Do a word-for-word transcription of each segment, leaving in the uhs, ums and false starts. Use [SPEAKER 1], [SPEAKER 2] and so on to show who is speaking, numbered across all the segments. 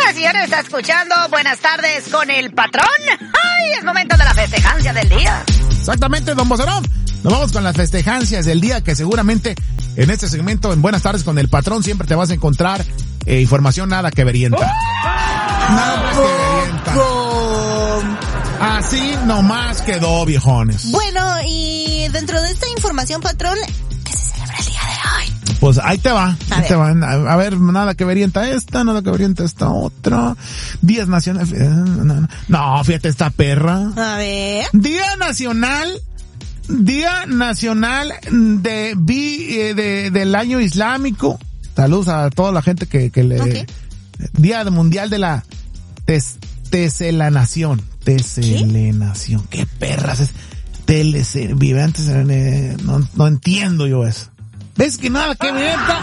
[SPEAKER 1] Señoras y señores, está escuchando Buenas Tardes con el Patrón. ¡Ay! Es momento de la festejancia del día.
[SPEAKER 2] Exactamente, don Vocerón. Nos vamos con las festejancias del día, que seguramente en este segmento, en Buenas Tardes con el Patrón, siempre te vas a encontrar eh, información nada que verienta. ¡Oh! Nada que verienta. Así nomás quedó, viejones.
[SPEAKER 3] Bueno, y dentro de esta información, Patrón, ¿qué se celebra el día de hoy?
[SPEAKER 2] Pues ahí te va,
[SPEAKER 3] a
[SPEAKER 2] ahí
[SPEAKER 3] ver.
[SPEAKER 2] te va. A, a ver, nada que verienta esta, nada que verienta esta otra. Días nacionales. No, fíjate esta perra.
[SPEAKER 3] A ver.
[SPEAKER 2] Día nacional, Día nacional de, de, de del año islámico. Saludos a toda la gente que, que le...
[SPEAKER 3] Okay.
[SPEAKER 2] Día mundial de la tes, teselanación. Teselenación. ¿Qué, ¿Qué perras es? Telese, vivantes, eh, no, no entiendo yo eso. ¿Ves que nada que verienta?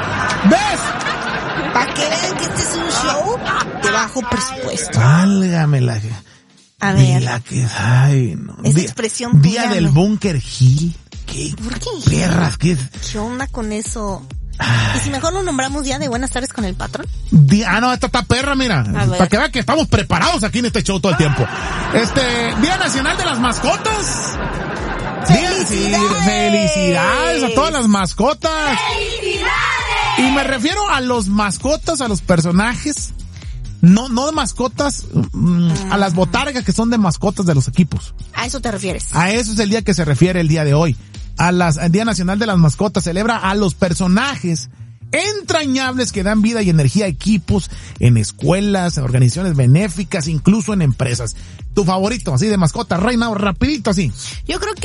[SPEAKER 2] ¿Ves?
[SPEAKER 3] Para que vean que este es un show de bajo presupuesto.
[SPEAKER 2] Válgame la que...
[SPEAKER 3] A ver.
[SPEAKER 2] La que... Ay, no.
[SPEAKER 3] Esa
[SPEAKER 2] Día,
[SPEAKER 3] expresión
[SPEAKER 2] Día
[SPEAKER 3] púyame.
[SPEAKER 2] del Bunker Hill. ¿Qué?
[SPEAKER 3] ¿Por qué?
[SPEAKER 2] Perras, ¿qué?
[SPEAKER 3] ¿Qué onda con eso? ¿Y si mejor lo nombramos Día de Buenas Tardes con el Patrón?
[SPEAKER 2] Día, ah, no, esta está perra, mira.
[SPEAKER 3] A ver.
[SPEAKER 2] Para que vean que estamos preparados aquí en este show todo el tiempo. Este, Día Nacional de las Mascotas. Día- sí,
[SPEAKER 3] ¡Felicidades!
[SPEAKER 2] felicidades a todas las mascotas.
[SPEAKER 1] ¡Felicidades!
[SPEAKER 2] Y me refiero a los mascotas, a los personajes. No, no de mascotas, mm, a las botargas que son de mascotas de los equipos.
[SPEAKER 3] ¿A eso te refieres?
[SPEAKER 2] A eso es el día que se refiere el día de hoy. A las, el Día Nacional de las Mascotas celebra a los personajes entrañables que dan vida y energía a equipos, en escuelas, en organizaciones benéficas, incluso en empresas. Tu favorito, así de mascota, reina, rapidito así.
[SPEAKER 3] Yo creo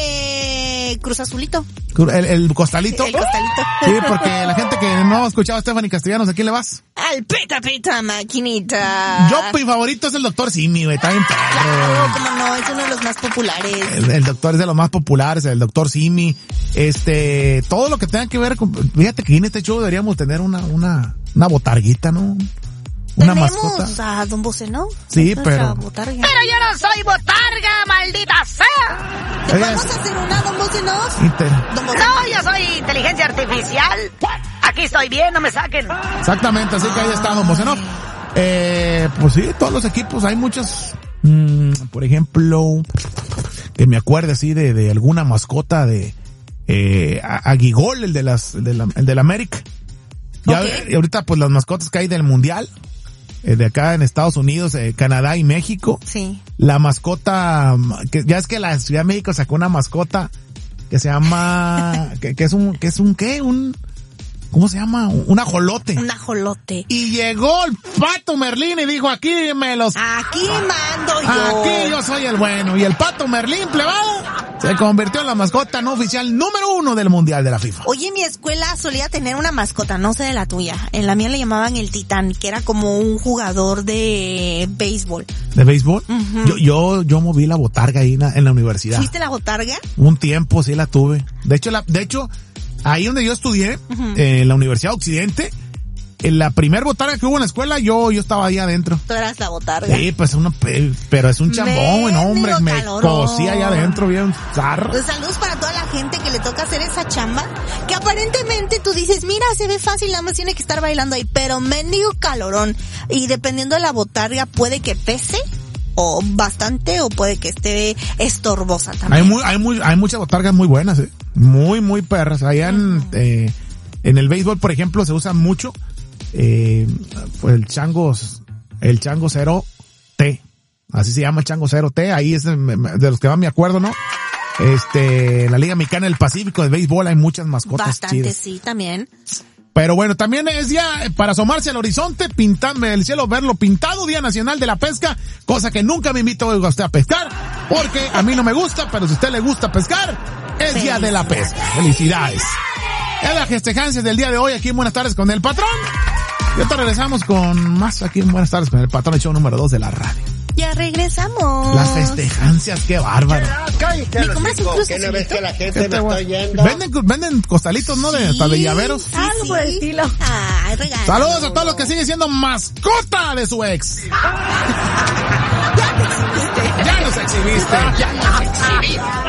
[SPEAKER 3] que Cruz Azulito.
[SPEAKER 2] El, el costalito.
[SPEAKER 3] El costalito.
[SPEAKER 2] Sí, porque la gente que no ha escuchado a Stephanie Castellanos, ¿a quién le vas?
[SPEAKER 3] Al pita pita maquinita.
[SPEAKER 2] Yo, mi favorito es el doctor Simi, güey, está bien perro.
[SPEAKER 3] Claro, como no, es uno de los más populares.
[SPEAKER 2] El, el doctor es de los más populares, el doctor Simi, este, todo lo que tenga que ver con, fíjate que en este show deberíamos tener una, una, una botarguita, ¿no? Una
[SPEAKER 3] Tenemos
[SPEAKER 2] mascota.
[SPEAKER 3] a Don Bocenov.
[SPEAKER 2] Sí,
[SPEAKER 3] Nuestra
[SPEAKER 2] pero-
[SPEAKER 3] botarga.
[SPEAKER 1] Pero yo no soy botarga, maldita sea.
[SPEAKER 3] ¿Te
[SPEAKER 2] Ella
[SPEAKER 3] vamos
[SPEAKER 2] es-
[SPEAKER 3] a hacer una, Don Bocenov?
[SPEAKER 2] Inter-
[SPEAKER 3] Don Bocenov.
[SPEAKER 1] No, yo soy inteligencia artificial. Aquí estoy bien, no me saquen.
[SPEAKER 2] Exactamente, así que ahí está Don Bocenov. Eh, pues sí, todos los equipos, hay muchos, mm, por ejemplo, que me acuerde así de, de alguna mascota de, eh, a- Aguigol, el de las, el de la, el de la América. Ya,
[SPEAKER 3] Ok.
[SPEAKER 2] y ahorita pues las mascotas que hay del mundial, eh, de acá en Estados Unidos, eh, Canadá y México.
[SPEAKER 3] Sí.
[SPEAKER 2] La mascota, que ya es que la Ciudad de México sacó una mascota que se llama, que, que es un, que es un qué, un, ¿cómo se llama? Un ajolote.
[SPEAKER 3] Un ajolote.
[SPEAKER 2] Y llegó el Pato Merlín y dijo, aquí me los,
[SPEAKER 3] Aquí mando yo.
[SPEAKER 2] aquí yo soy el bueno. Y el Pato Merlín, plebado, se convirtió en la mascota no oficial número uno del Mundial de la FIFA.
[SPEAKER 3] Oye, mi escuela solía tener una mascota, no sé de la tuya. En la mía le llamaban el Titán, que era como un jugador de béisbol.
[SPEAKER 2] ¿De béisbol?
[SPEAKER 3] Ujú.
[SPEAKER 2] Yo, yo, yo moví la botarga ahí en la, en la universidad.
[SPEAKER 3] ¿Fuiste la botarga?
[SPEAKER 2] Un tiempo sí la tuve. De hecho, la, de hecho, ahí donde yo estudié,
[SPEAKER 3] Ujú.
[SPEAKER 2] eh, en la Universidad Occidente, en la primer botarga que hubo en la escuela, yo, yo estaba ahí adentro.
[SPEAKER 3] Tú eras la botarga.
[SPEAKER 2] Sí, pues uno, pe- pero es un chambón, güey, no, hombre,
[SPEAKER 3] Mendigo
[SPEAKER 2] me
[SPEAKER 3] calorón.
[SPEAKER 2] cosí allá adentro bien zarro.
[SPEAKER 3] Pues saludos para toda la gente que le toca hacer esa chamba, que aparentemente tú dices, mira, se ve fácil, nada más tiene que estar bailando ahí, pero mendigo calorón. Y dependiendo de la botarga, puede que pese, o bastante, o puede que esté estorbosa también.
[SPEAKER 2] Hay muy, hay muy, hay muchas botargas muy buenas, eh. Muy, muy perras. Allá en, eh, en el béisbol, por ejemplo, se usa mucho, eh, pues el chango, el chango cero T. Así se llama el chango cero T. Ahí es de, de los que más me acuerdo, ¿no? Este, en la Liga Mexicana del Pacífico de béisbol hay muchas mascotas
[SPEAKER 3] Bastante,
[SPEAKER 2] chidas.
[SPEAKER 3] sí, también.
[SPEAKER 2] Pero bueno, también es día para asomarse al horizonte, pintarme el cielo, verlo pintado, Día Nacional de la Pesca, cosa que nunca me invito a usted a pescar, porque a mí no me gusta, pero si a usted le gusta pescar, es Día de la Pesca. Felicidades. Es la festejancia del día de hoy aquí en Buenas Tardes con el Patrón. Y ahorita regresamos con más aquí en Buenas Tardes con el Patrón, el show número dos de la radio.
[SPEAKER 3] Ya regresamos.
[SPEAKER 2] Las festejancias, qué bárbaro.
[SPEAKER 4] Cállate,
[SPEAKER 3] ¿Me
[SPEAKER 4] los
[SPEAKER 3] compras un
[SPEAKER 4] hijos,
[SPEAKER 3] Cruz
[SPEAKER 4] que no ves
[SPEAKER 3] Azulito?
[SPEAKER 4] que la gente
[SPEAKER 2] Este
[SPEAKER 4] me está
[SPEAKER 2] güey-
[SPEAKER 4] oyendo.
[SPEAKER 2] Venden, venden costalitos, ¿no? De, hasta de llaveros.
[SPEAKER 3] Sí,
[SPEAKER 1] Algo
[SPEAKER 3] sí.
[SPEAKER 1] por el estilo.
[SPEAKER 3] Ay, regalo.
[SPEAKER 2] Saludos a todos los que siguen siendo mascota de su ex. Ya nos exhibiste. Ya nos exhibiste.